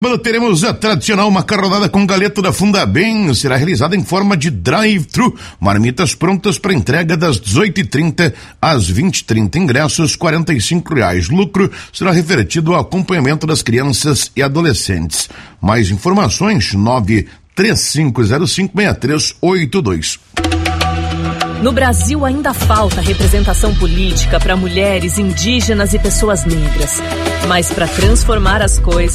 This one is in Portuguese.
Teremos a tradicional macarronada com galeto da Fundabem. Será realizada em forma de drive-thru. Marmitas prontas para entrega das 18h30 às 20h30. Ingressos R$45. Lucro será revertido ao acompanhamento das crianças e adolescentes. Mais informações 935056382. No Brasil ainda falta representação política para mulheres, indígenas e pessoas negras. Mas para transformar as coisas